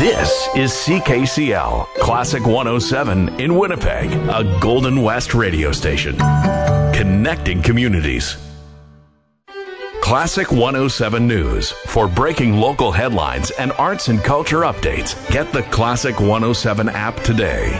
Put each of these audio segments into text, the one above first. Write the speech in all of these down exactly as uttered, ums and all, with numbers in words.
This is C K C L, Classic one oh seven in Winnipeg, a Golden West radio station. Connecting communities. Classic one oh seven News. For breaking local headlines and arts and culture updates, get the Classic one oh seven app today.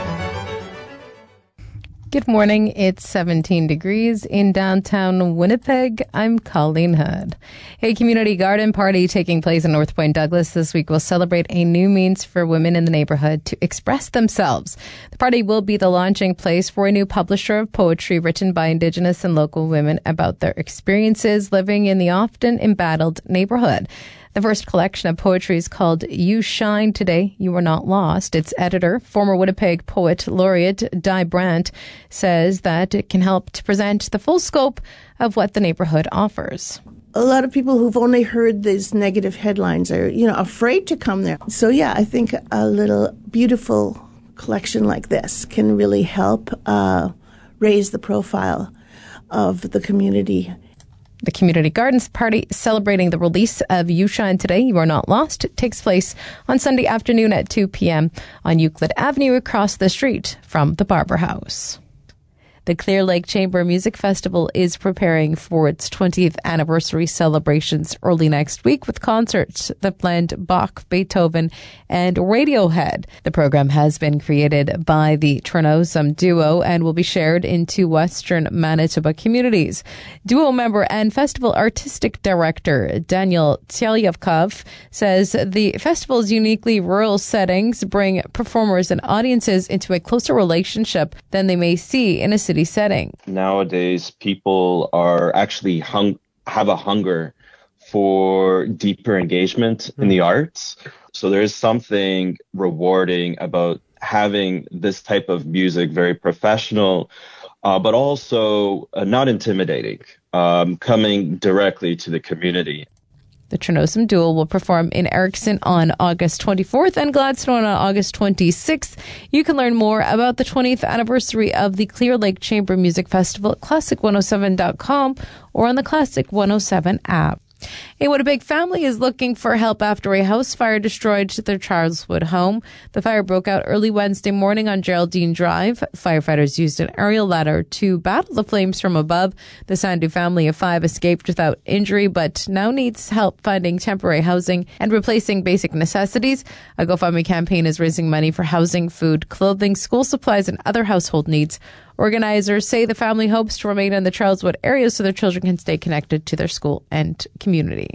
Good morning. It's seventeen degrees in downtown Winnipeg. I'm Colleen Hood. A community garden party taking place in North Point Douglas this week will celebrate a new means for women in the neighborhood to express themselves. The party will be the launching place for a new publisher of poetry written by Indigenous and local women about their experiences living in the often embattled neighborhood. The first collection of poetry is called You Shine Today, You Are Not Lost. Its editor, former Winnipeg poet laureate Di Brandt, says that it can help to present the full scope of what the neighborhood offers. A lot of people who've only heard these negative headlines are, you know, afraid to come there. So, yeah, I think a little beautiful collection like this can really help uh, raise the profile of the community. The Community Gardens Party celebrating the release of You Shine Today, You Are Not Lost. It takes place on Sunday afternoon at two p.m. on Euclid Avenue across the street from the Barber House. The Clear Lake Chamber Music Festival is preparing for its twentieth anniversary celebrations early next week with concerts that blend Bach, Beethoven, and Radiohead. The program has been created by the Tronosum Duo and will be shared in two Western Manitoba communities. Duo member and festival artistic director Daniel Telyevkov says the festival's uniquely rural settings bring performers and audiences into a closer relationship than they may see in a city setting. Nowadays, people are actually hung have a hunger for deeper engagement in the arts. So there is something rewarding about having this type of music, very professional, uh, but also uh, not intimidating, um, coming directly to the community. The Tronosum Duo will perform in Erickson on August twenty-fourth and Gladstone on August twenty-sixth. You can learn more about the twentieth anniversary of the Clear Lake Chamber Music Festival at classic one oh seven dot com or on the Classic one oh seven app. A Winnipeg family is looking for help after a house fire destroyed their Charleswood home. The fire broke out early Wednesday morning on Geraldine Drive. Firefighters used an aerial ladder to battle the flames from above. The Sandu family of five escaped without injury, but now needs help finding temporary housing and replacing basic necessities. A GoFundMe campaign is raising money for housing, food, clothing, school supplies, and other household needs. Organizers say the family hopes to remain in the Charleswood area so their children can stay connected to their school and community.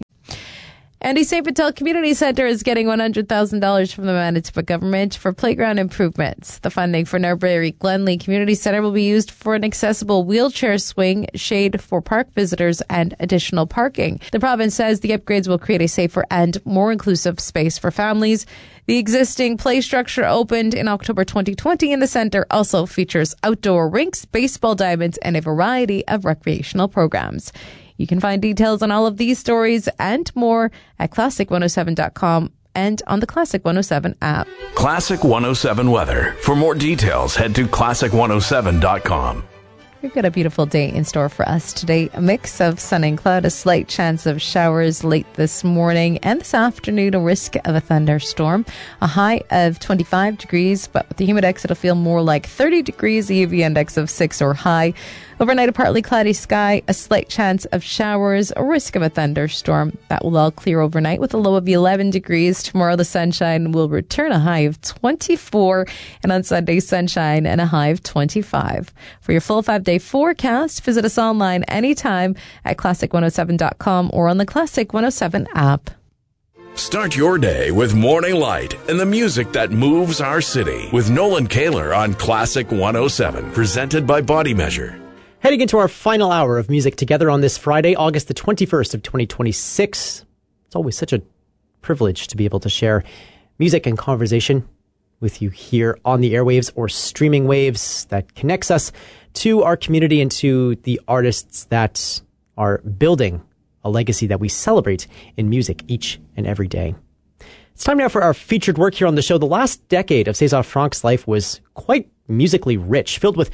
And the Saint Vital Community Centre is getting one hundred thousand dollars from the Manitoba government for playground improvements. The funding for Norbury Glenley Community Centre will be used for an accessible wheelchair swing, shade for park visitors, and additional parking. The province says the upgrades will create a safer and more inclusive space for families. The existing play structure opened in October twenty twenty, and the centre also features outdoor rinks, baseball diamonds, and a variety of recreational programs. You can find details on all of these stories and more at classic one oh seven dot com and on the Classic one oh seven app. Classic one oh seven weather. For more details, head to classic one oh seven dot com. We've got a beautiful day in store for us today. A mix of sun and cloud, a slight chance of showers late this morning and this afternoon, a risk of a thunderstorm. A high of twenty-five degrees, but with the humidex, it'll feel more like thirty degrees, the U V index of six or high. Overnight, a partly cloudy sky, a slight chance of showers, a risk of a thunderstorm. That will all clear overnight with a low of eleven degrees. Tomorrow, the sunshine will return, a high of twenty-four. And on Sunday, sunshine and a high of twenty-five. For your full five-day forecast, visit us online anytime at classic one oh seven dot com or on the Classic one oh seven app. Start your day with Morning Light and the music that moves our city with Nolan Kaler on Classic one oh seven, presented by Body Measure. Heading into our final hour of music together on this Friday, August the twenty-first of twenty twenty-six. It's always such a privilege to be able to share music and conversation with you here on the airwaves or streaming waves that connects us to our community and to the artists that are building a legacy that we celebrate in music each and every day. It's time now for our featured work here on the show. The last decade of César Franck's life was quite musically rich, filled with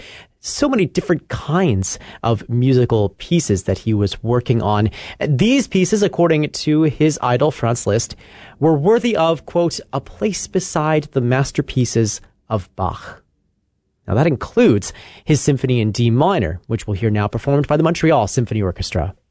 so many different kinds of musical pieces that he was working on. These pieces, according to his idol, Franz Liszt, were worthy of, quote, a place beside the masterpieces of Bach. Now that includes his symphony in D minor, which we'll hear now performed by the Montreal Symphony Orchestra.